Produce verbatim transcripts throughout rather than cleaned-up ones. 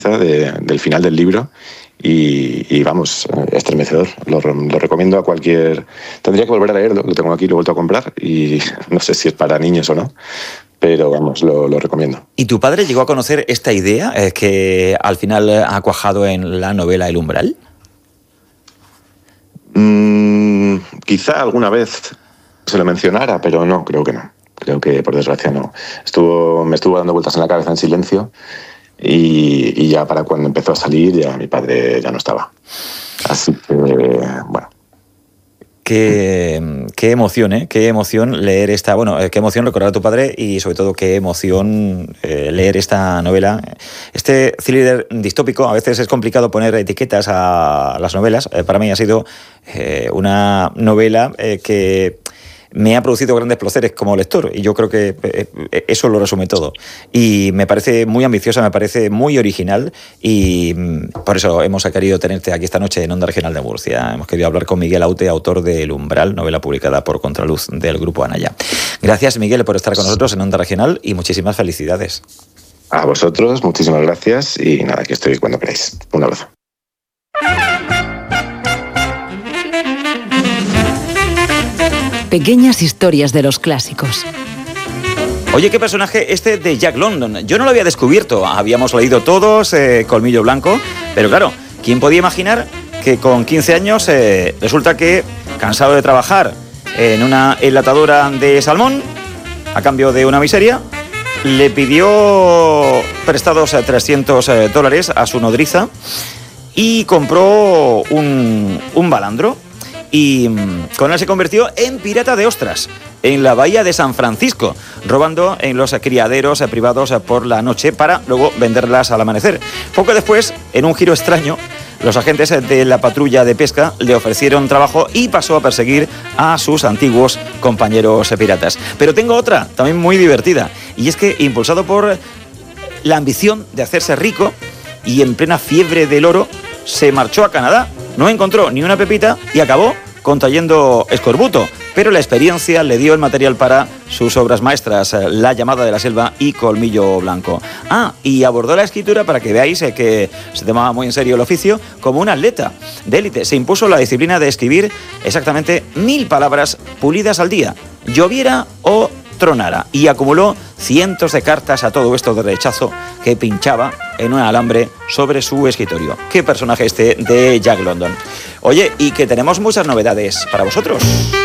de, del final del libro y, y vamos, estremecedor. Lo, lo recomiendo a cualquier... Tendría que volver a leerlo, lo tengo aquí, lo he vuelto a comprar y no sé si es para niños o no, pero vamos, lo, lo recomiendo. ¿Y tu padre llegó a conocer esta idea eh, que al final ha cuajado en la novela El Umbral? Mm, quizá alguna vez se lo mencionara, pero no, creo que no. Creo que, por desgracia, no. Estuvo, me estuvo dando vueltas en la cabeza en silencio y, y ya para cuando empezó a salir, ya mi padre ya no estaba. Así que, bueno. Qué, qué emoción, ¿eh? Qué emoción leer esta... Bueno, qué emoción recordar a tu padre y, sobre todo, qué emoción eh, leer esta novela. Este thriller distópico, a veces es complicado poner etiquetas a las novelas. Eh, para mí ha sido eh, una novela eh, que... me ha producido grandes placeres como lector y yo creo que eso lo resume todo. Y me parece muy ambiciosa, me parece muy original y por eso hemos querido tenerte aquí esta noche en Onda Regional de Murcia. Hemos querido hablar con Miguel Aute, autor de El Umbral, novela publicada por Contraluz del Grupo Anaya. Gracias, Miguel, por estar con nosotros en Onda Regional y muchísimas felicidades. A vosotros, muchísimas gracias y nada, aquí estoy cuando queráis. Un abrazo. Pequeñas historias de los clásicos. Oye, qué personaje este de Jack London. Yo no lo había descubierto. Habíamos leído todos eh, Colmillo Blanco, pero claro, ¿quién podía imaginar que con quince años eh, resulta que, cansado de trabajar en una enlatadora de salmón, a cambio de una miseria, le pidió prestados trescientos dólares a su nodriza y compró un, un balandro? Y con él se convirtió en pirata de ostras en la bahía de San Francisco, robando en los criaderos privados por la noche para luego venderlas al amanecer. Poco después, en un giro extraño, los agentes de la patrulla de pesca le ofrecieron trabajo y pasó a perseguir a sus antiguos compañeros piratas. Pero tengo otra, también muy divertida, y es que, impulsado por la ambición de hacerse rico y en plena fiebre del oro, se marchó a Canadá. No encontró ni una pepita y acabó contrayendo escorbuto, pero la experiencia le dio el material para sus obras maestras, La llamada de la selva y Colmillo Blanco. Ah, y abordó la escritura, para que veáis que se tomaba muy en serio el oficio, como un atleta de élite. Se impuso la disciplina de escribir exactamente mil palabras pulidas al día, lloviera o tronara, y acumuló cientos de cartas a todo esto de rechazo que pinchaba en un alambre sobre su escritorio. Qué personaje este de Jack London. Oye, y que tenemos muchas novedades para vosotros.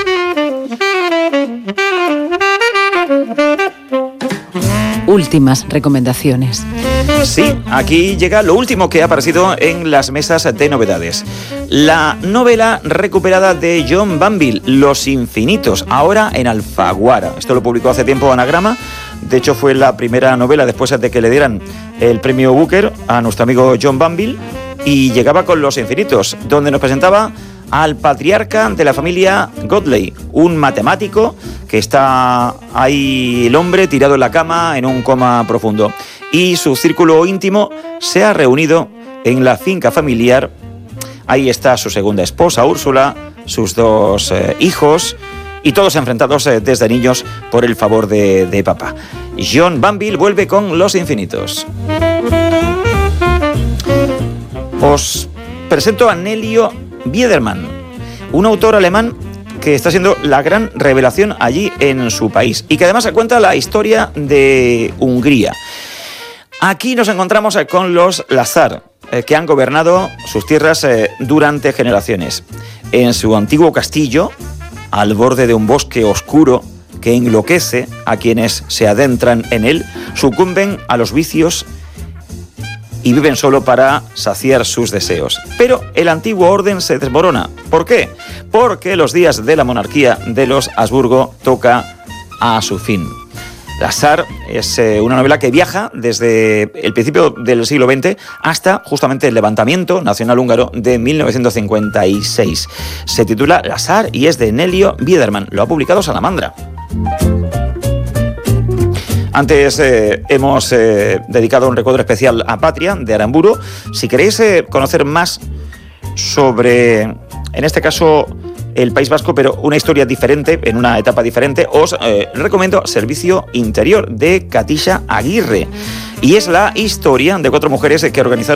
Últimas recomendaciones. Sí, aquí llega lo último que ha aparecido en las mesas de novedades. La novela recuperada de John Banville, Los Infinitos, ahora en Alfaguara. Esto lo publicó hace tiempo Anagrama. De hecho, fue la primera novela después de que le dieran el premio Booker a nuestro amigo John Banville, y llegaba con Los Infinitos, donde nos presentaba al patriarca de la familia Godley, un matemático que está ahí, el hombre tirado en la cama en un coma profundo, y su círculo íntimo se ha reunido en la finca familiar. Ahí está su segunda esposa, Úrsula, sus dos eh, hijos, y todos enfrentados eh, desde niños por el favor de, de papá. John Banville vuelve con Los Infinitos. Os presento a Nelio Biedermann, un autor alemán que está siendo la gran revelación allí en su país y que además se cuenta la historia de Hungría. Aquí nos encontramos con los Lazar, eh, que han gobernado sus tierras eh, durante generaciones. En su antiguo castillo, al borde de un bosque oscuro que enloquece a quienes se adentran en él, sucumben a los vicios y viven solo para saciar sus deseos. Pero el antiguo orden se desmorona. ¿Por qué? Porque los días de la monarquía de los Habsburgo toca a su fin. Lazar es eh, una novela que viaja desde el principio del siglo veinte hasta justamente el levantamiento nacional húngaro de mil novecientos cincuenta y seis. Se titula Lazar y es de Nelio Biedermann. Lo ha publicado Salamandra. Antes eh, hemos eh, dedicado un recuadro especial a Patria, de Aramburu. Si queréis eh, conocer más sobre, en este caso, el País Vasco, pero una historia diferente, en una etapa diferente, os eh, recomiendo Servicio Interior, de Katisha Aguirre. y es la historia de cuatro mujeres que organizaron